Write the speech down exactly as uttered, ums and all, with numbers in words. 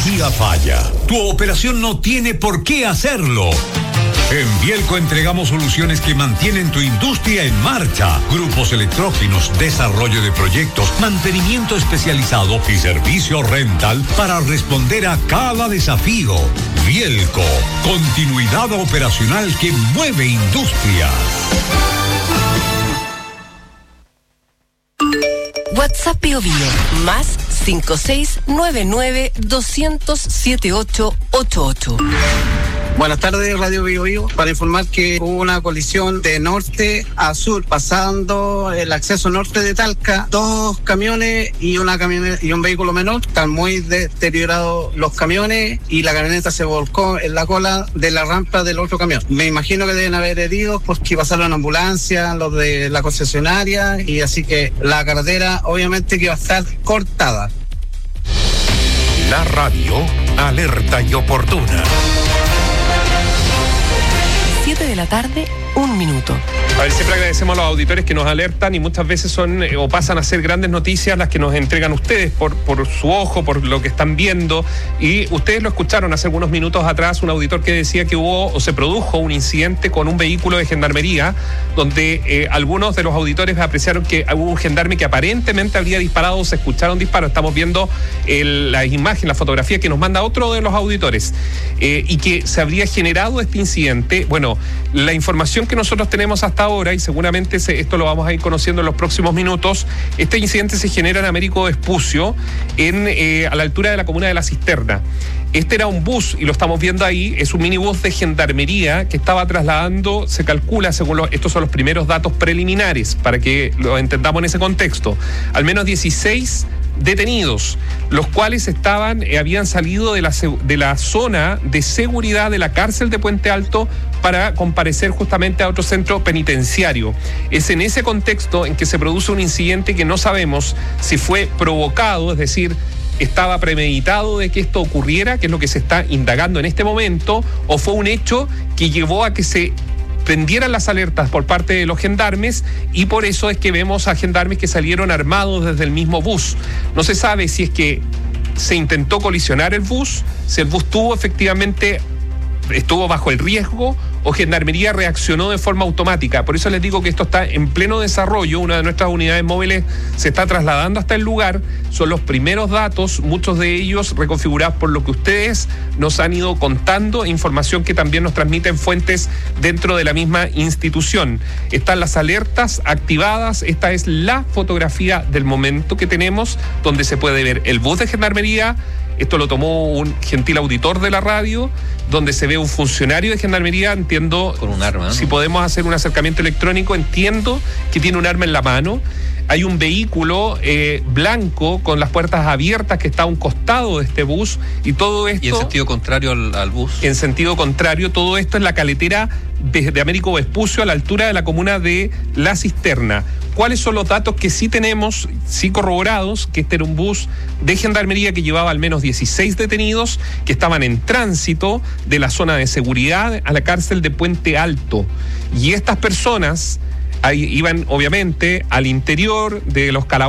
energía falla, tu operación no tiene por qué hacerlo. En Bielco entregamos soluciones que mantienen tu industria en marcha. Grupos electrógenos, desarrollo de proyectos, mantenimiento especializado y servicio rental para responder a cada desafío. Bielco, continuidad operacional que mueve industrias. WhatsApp Bio Bio, más cinco seis nueve nueve dos cero cero siete ocho ocho ocho. Buenas tardes, Radio Bio Bio, para informar que hubo una colisión de norte a sur, pasando el acceso norte de Talca, dos camiones y una camioneta y un vehículo menor. Están muy deteriorados los camiones y la camioneta se volcó en la cola de la rampa del otro camión. Me imagino que deben haber heridos porque pasaron ambulancias, los de la concesionaria, y así que la carretera obviamente que va a estar cortada. La radio alerta y oportuna. siete de la tarde, un minuto. A ver, siempre agradecemos a los auditores que nos alertan y muchas veces son eh, o pasan a ser grandes noticias las que nos entregan ustedes por, por su ojo, por lo que están viendo. Y ustedes lo escucharon hace algunos minutos atrás, un auditor que decía que hubo o se produjo un incidente con un vehículo de gendarmería, donde eh, algunos de los auditores apreciaron que hubo un gendarme que aparentemente habría disparado, se escucharon disparos. Estamos viendo el, la imagen, la fotografía que nos manda otro de los auditores, eh, y que se habría generado este incidente. Bueno, la información que nosotros tenemos hasta ahora, y seguramente se, esto lo vamos a ir conociendo en los próximos minutos, este incidente se genera en Américo Vespucio, en, eh, a la altura de la comuna de La Cisterna. Este era un bus, y lo estamos viendo ahí, es un minibús de gendarmería que estaba trasladando, se calcula, según los, estos son los primeros datos preliminares, para que lo entendamos en ese contexto, al menos dieciséis detenidos, los cuales estaban, eh, habían salido de la, de la zona de seguridad de la cárcel de Puente Alto para comparecer justamente a otro centro penitenciario. Es en ese contexto en que se produce un incidente que no sabemos si fue provocado, es decir, estaba premeditado de que esto ocurriera, que es lo que se está indagando en este momento, o fue un hecho que llevó a que se prendieran las alertas por parte de los gendarmes, y por eso es que vemos a gendarmes que salieron armados desde el mismo bus. No se sabe si es que se intentó colisionar el bus, si el bus tuvo efectivamente, estuvo bajo el riesgo, o Gendarmería reaccionó de forma automática. Por eso les digo que esto está en pleno desarrollo. Una de nuestras unidades móviles se está trasladando hasta el lugar. Son los primeros datos, muchos de ellos reconfigurados por lo que ustedes nos han ido contando, información que también nos transmiten fuentes dentro de la misma institución. Están las alertas activadas. Esta es la fotografía del momento que tenemos, donde se puede ver el bus de Gendarmería. Esto lo tomó un gentil auditor de la radio, donde se ve un funcionario de Gendarmería, entiendo, con un arma, ¿no? Si podemos hacer un acercamiento electrónico, entiendo que tiene un arma en la mano. Hay un vehículo eh, blanco con las puertas abiertas que está a un costado de este bus, y todo esto... Y en sentido contrario al, al bus. En sentido contrario, todo esto en la caletera de, de Américo Vespucio, a la altura de la comuna de La Cisterna. ¿Cuáles son los datos que sí tenemos, sí corroborados? Que este era un bus de Gendarmería que llevaba al menos dieciséis detenidos que estaban en tránsito de la zona de seguridad a la cárcel de Puente Alto. Y estas personas ahí iban obviamente al interior de los calabozos